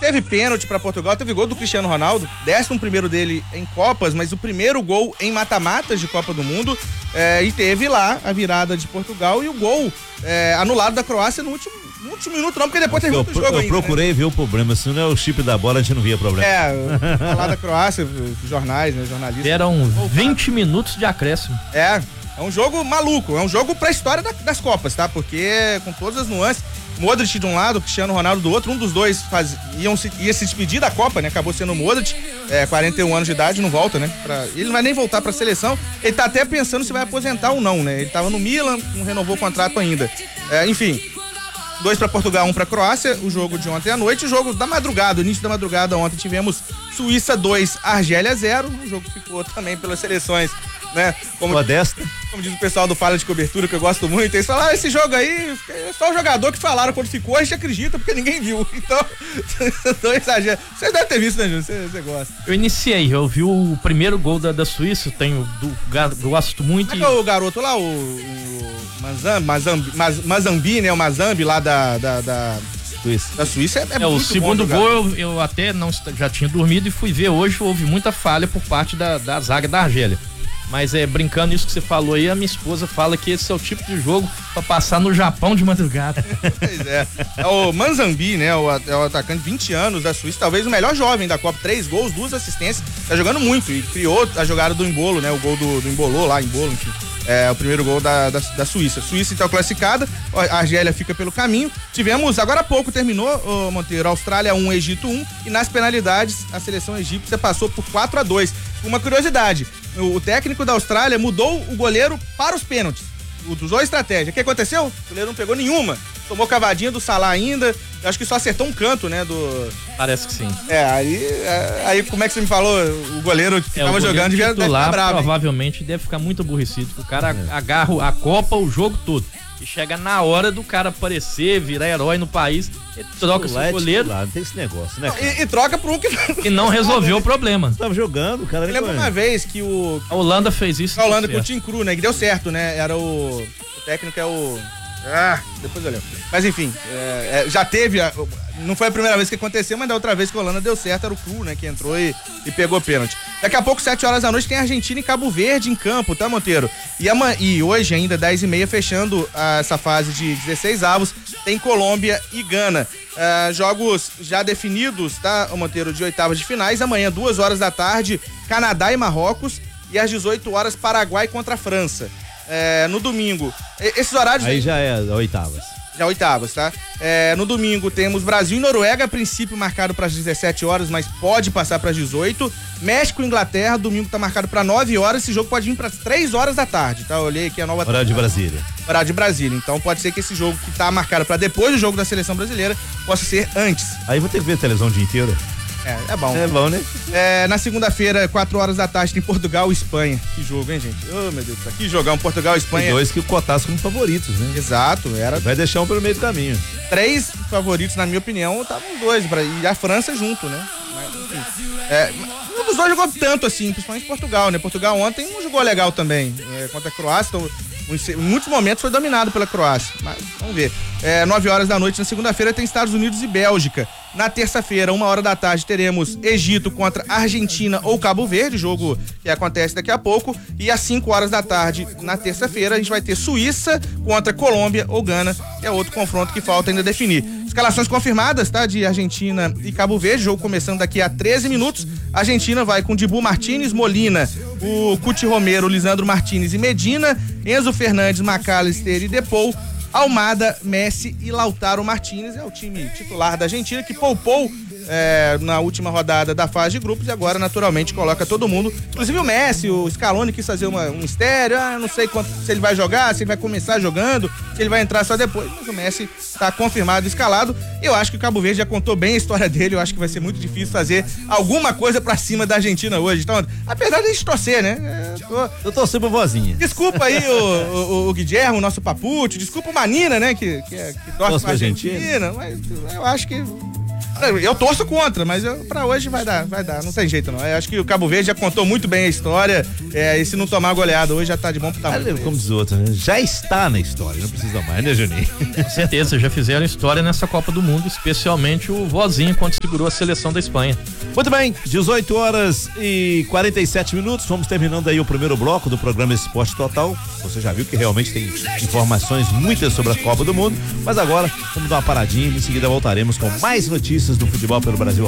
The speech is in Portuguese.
Teve pênalti pra Portugal, teve gol do Cristiano Ronaldo, 11º dele em Copas, mas o primeiro gol em mata-matas de Copa do Mundo, e teve lá a virada de Portugal e o gol anulado da Croácia no último minuto, não, porque depois teve outro jogo ainda. Eu procurei ver o problema, se não é o chip da bola, a gente não via problema. Lá da Croácia, jornais, né, jornalistas. Eram 20 minutos de acréscimo. É um jogo maluco, é um jogo pra história das Copas, tá? Porque com todas as nuances, Modric de um lado, Cristiano Ronaldo do outro, um dos dois ia se despedir da Copa, né? Acabou sendo o Modric, 41 anos de idade, não volta, né? Ele não vai nem voltar pra seleção, ele tá até pensando se vai aposentar ou não, né? Ele tava no Milan, não renovou o contrato ainda. Enfim, 2 para Portugal, 1 para Croácia, o jogo de ontem à noite, o jogo da madrugada, início da madrugada ontem tivemos Suíça 2, Argélia 0, um jogo que ficou também pelas seleções, né? Como diz o pessoal do Falha de Cobertura, que eu gosto muito, eles falaram, esse jogo aí, é só o jogador que falaram quando ficou, a gente acredita, porque ninguém viu. Então, 2 Argélia. Você deve ter visto, né, Júlio? Você gosta. Eu vi o primeiro gol da Suíça, gosto muito. Como é que é o garoto lá, Mazambi, né? O Mazambi lá da Suíça. Da Suíça é muito o segundo gol eu até já tinha dormido e fui ver hoje, houve muita falha por parte da zaga da Argélia. Mas brincando isso que você falou aí, a minha esposa fala que esse é o tipo de jogo pra passar no Japão de madrugada. Pois é. É o Manzambi, né? O atacante, 20 anos da Suíça, talvez o melhor jovem da Copa. 3 gols, 2 assistências. Tá jogando muito e criou a jogada do Embolo, né? O gol do Embolou lá, Embolo, enfim. O primeiro gol da Suíça. Suíça então classificada, a Argélia fica pelo caminho. Tivemos, agora há pouco terminou, Monteiro, Austrália 1, Egito 1, e nas penalidades a seleção egípcia passou por 4-2. Uma curiosidade, o técnico da Austrália mudou o goleiro para os pênaltis. Usou a estratégia. O que aconteceu? O goleiro não pegou nenhuma. Tomou cavadinha do Salah ainda. Eu acho que só acertou um canto, né? Parece que sim. Aí como é que você me falou? O goleiro que tava jogando devia ficar bravo. Provavelmente deve ficar muito aborrecido. O cara agarra a Copa, o jogo todo. E chega na hora do cara aparecer, virar herói no país, ele troca seu goleiro. Não tem esse negócio, né? E troca pro um que e não resolveu o problema. Tava jogando, o cara. Eu lembro uma vez que a Holanda fez isso. A Holanda com o Tim Krul, né? Que deu certo, né? Era o técnico é o... depois eu lembro. Mas enfim, já teve... Não foi a primeira vez que aconteceu, mas da outra vez que a Holanda deu certo, era o Krul, né? Que entrou e pegou pênalti. Daqui a pouco, 7 horas da noite, tem Argentina e Cabo Verde em campo, tá, Monteiro? E hoje, ainda, 10h30, fechando essa fase de 16 avos, tem Colômbia e Gana. Jogos já definidos, tá, Monteiro, de oitavas de finais. Amanhã, 2 horas da tarde, Canadá e Marrocos. E às 18 horas, Paraguai contra a França. No domingo, esses horários... Aí já é oitavas. Já oitavas, tá? No domingo temos Brasil e Noruega, a princípio marcado para as 17 horas, mas pode passar para as 18. México e Inglaterra, domingo tá marcado para 9 horas, esse jogo pode vir para 3 horas da tarde, tá? Eu olhei aqui a nova... Horário de Brasília. Horário de Brasília, então pode ser que esse jogo que tá marcado para depois do jogo da seleção brasileira possa ser antes. Aí vou ter que ver a televisão o dia inteiro. É bom. É bom, né? Na segunda-feira, 4 horas da tarde, tem Portugal e Espanha. Que jogo, hein, gente? Oh, meu Deus do céu. Que jogão, Portugal e Espanha. Os dois que cotassem como favoritos, né? Exato. Vai deixar um pelo meio do caminho. 3 favoritos, na minha opinião, estavam os dois. E a França junto, né? Mas, enfim. Os dois jogou tanto assim, principalmente Portugal, né? Portugal ontem não jogou legal também. Contra a Croácia, então, em muitos momentos foi dominado pela Croácia. Mas vamos ver. 9 horas da noite na segunda-feira tem Estados Unidos e Bélgica. Na terça-feira, 1 hora da tarde, teremos Egito contra Argentina ou Cabo Verde, jogo que acontece daqui a pouco. E às 5 horas da tarde, na terça-feira, a gente vai ter Suíça contra Colômbia ou Gana, que é outro confronto que falta ainda definir. Escalações confirmadas, tá? De Argentina e Cabo Verde, jogo começando daqui a 13 minutos. A Argentina vai com Dibu Martínez, Molina, o Cuti Romero, Lisandro Martínez e Medina, Enzo Fernandes, McAllister e Depou, Almada, Messi e Lautaro Martínez. É o time titular da Argentina que poupou na última rodada da fase de grupos e agora naturalmente coloca todo mundo, inclusive o Messi. O Scaloni quis fazer um mistério, não sei se ele vai jogar, se ele vai começar jogando, se ele vai entrar só depois, mas o Messi está confirmado, escalado. Eu acho que o Cabo Verde já contou bem a história dele, eu acho que vai ser muito difícil fazer alguma coisa pra cima da Argentina hoje, então, apesar de a gente torcer, né? Eu torci pra vozinha. Desculpa aí o Guilherme, o nosso Papute, desculpa o Manina, né, que torce pra Argentina, mas eu acho que Eu torço contra, mas pra hoje vai dar, não tem jeito não. Eu acho que o Cabo Verde já contou muito bem a história, e se não tomar goleada hoje já tá de bom pro tamanho. Como diz o outro, né? Já está na história, não precisa mais, né, Juninho? Com certeza, já fizeram história nessa Copa do Mundo, especialmente o Vozinho quando segurou a seleção da Espanha. Muito bem, 18 horas e 47 minutos, vamos terminando aí o primeiro bloco do programa Esporte Total. Você já viu que realmente tem informações muitas sobre a Copa do Mundo, mas agora vamos dar uma paradinha e em seguida voltaremos com mais notícias do futebol pelo Brasil.